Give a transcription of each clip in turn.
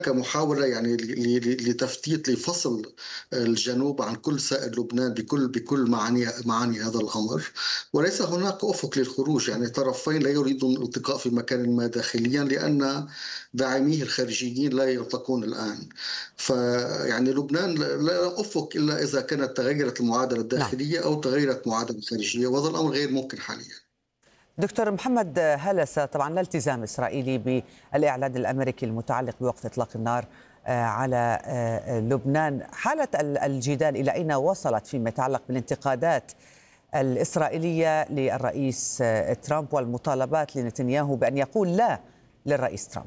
محاولة يعني لتفتيت لفصل الجنوب عن كل سائر لبنان بكل معاني هذا الأمر، وليس هناك أفق للخروج. يعني الطرفين لا يريدون الالتقاء في مكان ما داخليا لأن داعميه الخارجيين لا يلتقون الآن. فيعني لبنان لا أفق إلا إذا كانت تغيرت المعادلة نعم. الداخلية أو تغيرت المعادلة الخارجية، وهذا الأمر غير ممكن حاليا. دكتور محمد هلس، طبعا لا التزام إسرائيلي بالإعلان الأمريكي المتعلق بوقف إطلاق النار على لبنان. حالة الجدال إلى أين وصلت فيما يتعلق بالانتقادات الإسرائيلية للرئيس ترامب والمطالبات لنتنياهو بأن يقول لا للرئيس ترامب؟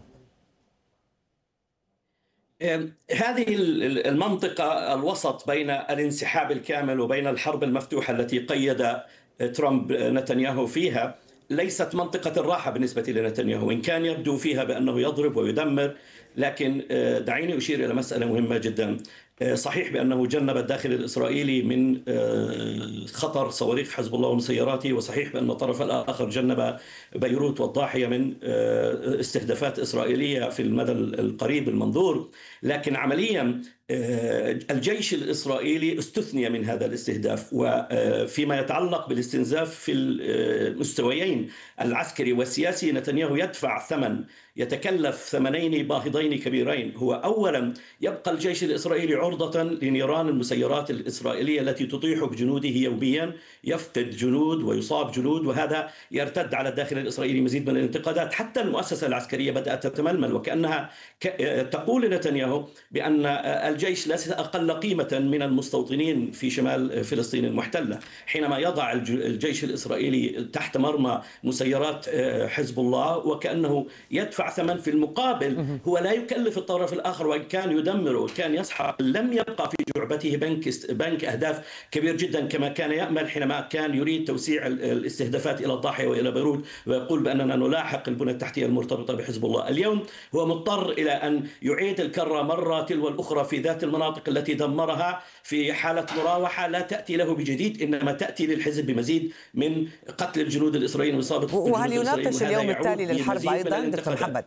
هذه المنطقة الوسط بين الانسحاب الكامل وبين الحرب المفتوحة التي قيد ترامب نتنياهو فيها ليست منطقة الراحة بالنسبة لنتنياهو، إن كان يبدو فيها بأنه يضرب ويدمر. لكن دعيني أشير إلى مسألة مهمة جدا. صحيح بأنه جنب الداخل الإسرائيلي من خطر صواريخ حزب الله ومسيراته، وصحيح بأن الطرف الآخر جنب بيروت والضاحية من استهدافات إسرائيلية في المدى القريب المنظور. لكن عمليا الجيش الإسرائيلي استثني من هذا الاستهداف، وفيما يتعلق بالاستنزاف في المستويين العسكري والسياسي نتنياهو يدفع ثمن، يتكلف ثمنين باهظين كبيرين. هو أولا يبقى الجيش الإسرائيلي عرضة لنيران المسيرات الإسرائيلية التي تطيح بجنوده يوميا، يفقد جنود ويصاب جنود، وهذا يرتد على الداخل الإسرائيلي مزيد من الانتقادات. حتى المؤسسة العسكرية بدأت تتململ، وكأنها تقول لنتنياهو بأن الجيش ليس أقل قيمة من المستوطنين في شمال فلسطين المحتلة. حينما يضع الجيش الإسرائيلي تحت مرمى مسيرات حزب الله وكأنه يدفع ثمن، في المقابل هو لا يكلف الطرف الآخر، وإن كان يدمره كان يسحق. لم يبقى في جعبته بنك أهداف كبير جدا كما كان يأمل حينما كان يريد توسيع الاستهدافات إلى الضاحية وإلى بيروت، ويقول بأننا نلاحق البنى التحتية المرتبطة بحزب الله. اليوم هو مضطر إلى أن يعيد الكرة مرة تلو الأخرى في ذات المناطق التي دمرها في حالة مراوحة لا تأتي له بجديد، إنما تأتي للحزب بمزيد من قتل الجنود الإسرائيليين وإصابة الجنود الإسرائيليين. وهل يناقش اليوم التالي للحرب أيضا دكتور محمد؟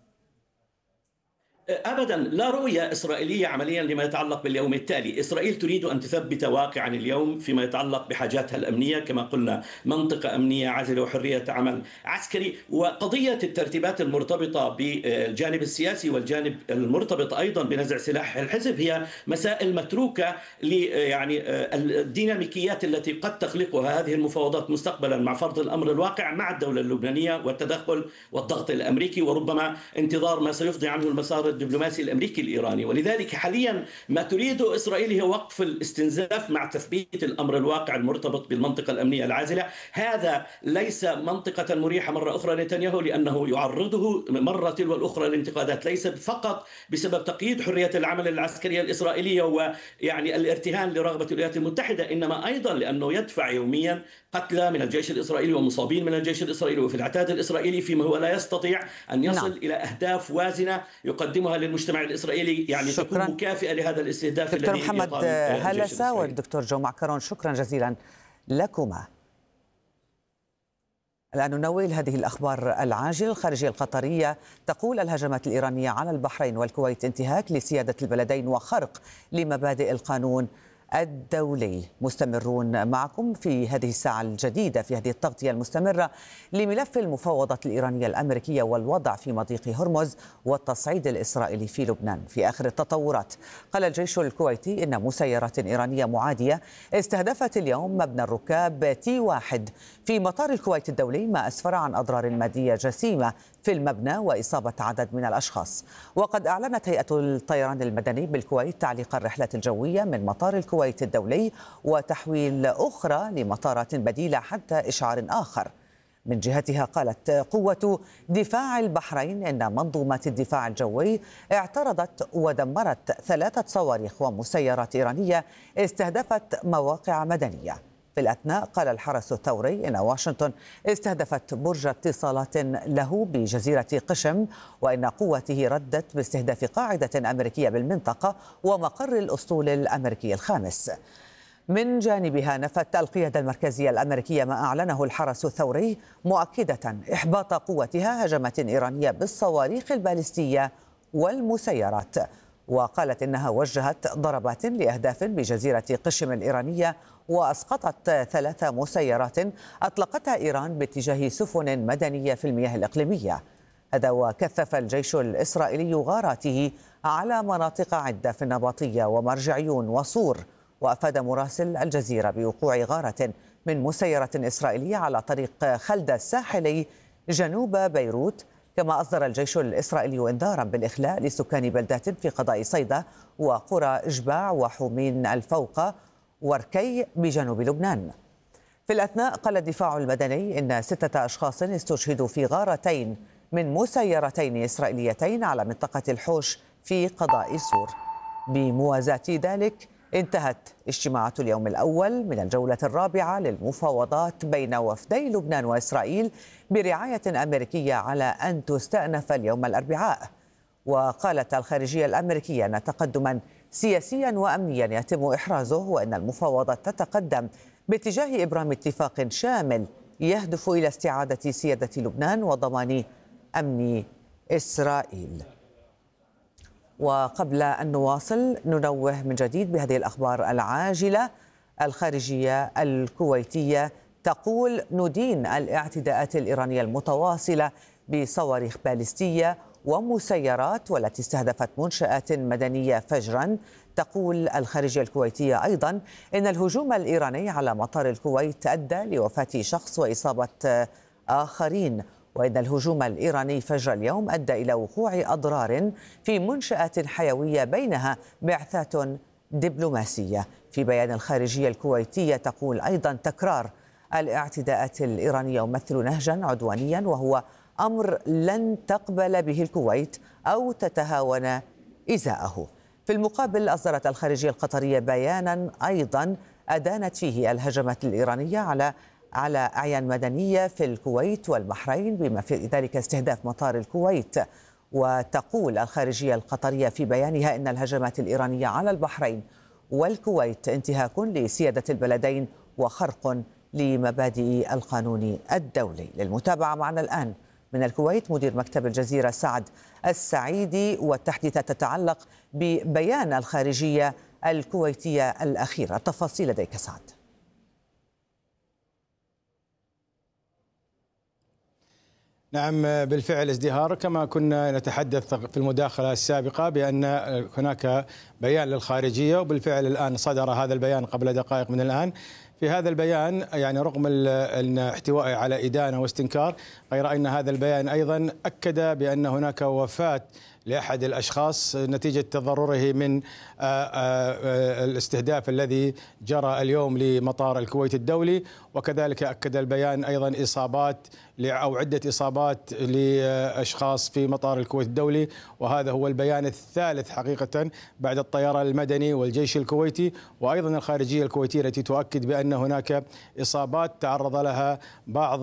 أبدا لا رؤية إسرائيلية عمليا لما يتعلق باليوم التالي. إسرائيل تريد أن تثبت واقعا اليوم فيما يتعلق بحاجاتها الأمنية، كما قلنا منطقة أمنية عازلة وحرية عمل عسكري، وقضية الترتيبات المرتبطة بالجانب السياسي والجانب المرتبط أيضا بنزع سلاح الحزب هي مسائل متروكة يعني الديناميكيات التي قد تخلقها هذه المفاوضات مستقبلا مع فرض الأمر الواقع مع الدولة اللبنانية والتدخل والضغط الأمريكي، وربما انتظار ما سيفضي عنه المسار الدبلوماسي الأمريكي الإيراني. ولذلك حاليا ما تريده إسرائيل هو وقف الاستنزاف مع تثبيت الأمر الواقع المرتبط بالمنطقة الأمنية العازلة. هذا ليس منطقة مريحة مرة أخرى نتنياهو، لأنه يعرضه مرة تلو الأخرى للانتقادات، ليس فقط بسبب تقييد حرية العمل العسكرية الإسرائيلية ويعني الارتهان لرغبة الولايات المتحدة، إنما أيضا لأنه يدفع يوميا قتلى من الجيش الإسرائيلي ومصابين من الجيش الإسرائيلي وفي العتاد الإسرائيلي، فيما هو لا يستطيع أن يصل إلى أهداف وازنة يقدمها للمجتمع الإسرائيلي، يعني تكون مكافئة لهذا الاستهداف دكتور محمد هلس والدكتور جو معكرون، شكرا جزيلا لكما. الآن ننوه هذه الأخبار العاجل. الخارجية القطرية تقول الهجمات الإيرانية على البحرين والكويت انتهاك لسيادة البلدين وخرق لمبادئ القانون الدولي. مستمرون معكم في هذه الساعة الجديدة في هذه التغطية المستمرة لملف المفاوضات الإيرانية الأمريكية والوضع في مضيق هرمز والتصعيد الإسرائيلي في لبنان. في آخر التطورات قال الجيش الكويتي إن مسيرات إيرانية معادية استهدفت اليوم مبنى الركاب T1 في مطار الكويت الدولي، ما أسفر عن أضرار مادية جسيمة في المبنى وإصابة عدد من الأشخاص. وقد أعلنت هيئة الطيران المدني بالكويت تعليق الرحلات الجوية من مطار الكويت الدولي وتحويل أخرى لمطارات بديلة حتى إشعار آخر. من جهتها قالت قوة دفاع البحرين إن منظومة الدفاع الجوي اعترضت ودمرت 3 صواريخ ومسيرات إيرانية استهدفت مواقع مدنية. في الأثناء قال الحرس الثوري إن واشنطن استهدفت برج اتصالات له بجزيرة قشم، وإن قوته ردت باستهداف قاعدة أمريكية بالمنطقة ومقر الأسطول الأمريكي الخامس. من جانبها نفت القيادة المركزية الأمريكية ما أعلنه الحرس الثوري، مؤكدة إحباط قوتها هجمات إيرانية بالصواريخ البالستية والمسيرات. وقالت إنها وجهت ضربات لأهداف بجزيرة قشم الإيرانية وأسقطت 3 مسيرات أطلقتها إيران باتجاه سفن مدنية في المياه الإقليمية. هذا وكثف الجيش الإسرائيلي غاراته على مناطق عدة في النبطية ومرجعيون وصور. وأفاد مراسل الجزيرة بوقوع غارة من مسيرة إسرائيلية على طريق خلدة الساحلي جنوب بيروت. كما أصدر الجيش الإسرائيلي إنذارا بالإخلاء لسكان بلدات في قضاء صيدا وقرى إجباع وحومين الفوق وركي بجنوب لبنان. في الأثناء قال الدفاع المدني إن 6 أشخاص استشهدوا في غارتين من مسيرتين إسرائيليتين على منطقة الحوش في قضاء سور. بموازاة ذلك انتهت اجتماعات اليوم الأول من الجولة الرابعة للمفاوضات بين وفدي لبنان وإسرائيل برعاية أمريكية على أن تستأنف اليوم الأربعاء. وقالت الخارجية الأمريكية أن تقدما سياسيا وأمنيا يتم إحرازه وأن المفاوضات تتقدم باتجاه إبرام اتفاق شامل يهدف إلى استعادة سيادة لبنان وضمان أمن إسرائيل. وقبل أن نواصل ننوه من جديد بهذه الأخبار العاجلة. الخارجية الكويتية تقول ندين الاعتداءات الإيرانية المتواصلة بصواريخ باليستية ومسيرات والتي استهدفت منشآت مدنية فجرا. تقول الخارجية الكويتية أيضا إن الهجوم الإيراني على مطار الكويت أدى لوفاة شخص وإصابة آخرين، وإن الهجوم الإيراني فجر اليوم أدى إلى وقوع أضرار في منشآت حيوية بينها بعثات دبلوماسية. في بيان الخارجية الكويتية تقول أيضا تكرار الاعتداءات الإيرانية يمثل نهجا عدوانيا وهو أمر لن تقبل به الكويت أو تتهاون إزاءه. في المقابل أصدرت الخارجية القطرية بيانا أيضا أدانت فيه الهجمات الإيرانية على أعيان مدنية في الكويت والبحرين بما في ذلك استهداف مطار الكويت. وتقول الخارجية القطرية في بيانها إن الهجمات الإيرانية على البحرين والكويت انتهاك لسيادة البلدين وخرق لمبادئ القانون الدولي. للمتابعة معنا الآن من الكويت مدير مكتب الجزيرة سعد السعيدي، والتحديثات تتعلق ببيان الخارجية الكويتية الأخير. التفاصيل لديك سعد. نعم بالفعل ازدهار، كما كنا نتحدث في المداخلة السابقة بأن هناك بيان للخارجية، وبالفعل الآن صدر هذا البيان قبل دقائق من الآن. في هذا البيان يعني رغم احتوائه على إدانة واستنكار، غير أن هذا البيان أيضا أكد بأن هناك وفاة لأحد الأشخاص نتيجة تضرره من الاستهداف الذي جرى اليوم لمطار الكويت الدولي. وكذلك أكد البيان أيضا إصابات أو عدة إصابات لأشخاص في مطار الكويت الدولي، وهذا هو البيان الثالث حقيقة بعد الطيران المدني والجيش الكويتي وأيضا الخارجية الكويتية التي تؤكد بأن هناك إصابات تعرض لها بعض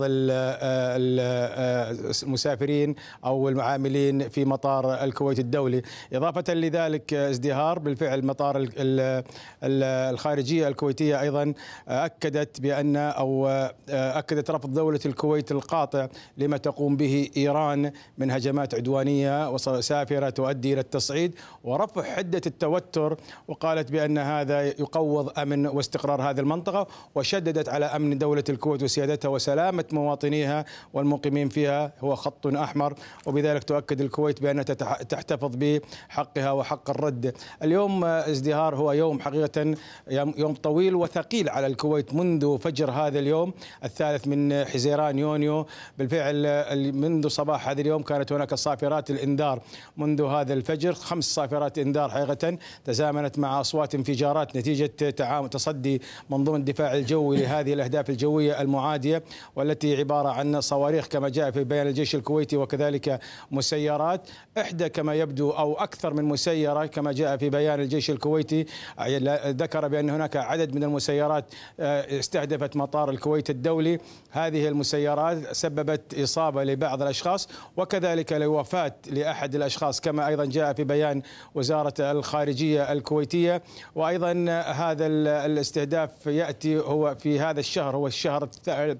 المسافرين أو المعاملين في مطار الكويت الدولي. إضافة لذلك ازدهار بالفعل مطار الخارجية الكويتية أيضا أكدت بأن أكدت رفض دولة الكويت القاطع لما تقوم به إيران من هجمات عدوانية وسافرة تؤدي إلى التصعيد ورفع حدة التوتر، وقالت بأن هذا يقوض أمن واستقرار هذه المنطقة، وشددت على أمن دولة الكويت وسيادتها وسلامة مواطنيها والمقيمين فيها هو خط أحمر، وبذلك تؤكد الكويت بأنها تحتفظ بحقها وحق الرد. اليوم ازدهار هو يوم حقيقة يوم طويل وثقيل على الكويت منذ فجر هذا اليوم الثالث من حزيران يونيو. بالفعل منذ صباح هذا اليوم كانت هناك صافرات الإنذار منذ هذا الفجر، 5 صافرات إنذار حقيقة تزامنت مع أصوات انفجارات نتيجة تصدي منظومة الدفاع الجوي لهذه الأهداف الجوية المعادية، والتي عبارة عن صواريخ كما جاء في بيان الجيش الكويتي، وكذلك مسيرات إحدى كما يبدو أو أكثر من مسيرة كما جاء في بيان الجيش الكويتي. ذكر بأن هناك عدد من المسيرات استهدفت مطار الكويت الدولي. هذه المسيرات سببت إصابة لبعض الأشخاص وكذلك لوفاة لأحد الأشخاص كما أيضا جاء في بيان وزارة الخارجية الكويتية. وأيضا هذا الاستهداف يأتي هو في هذا الشهر، هو الشهر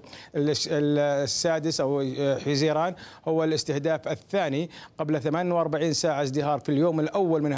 السادس أو حزيران، هو الاستهداف الثاني. قبل 48 48 ساعة ازدهار في اليوم الأول من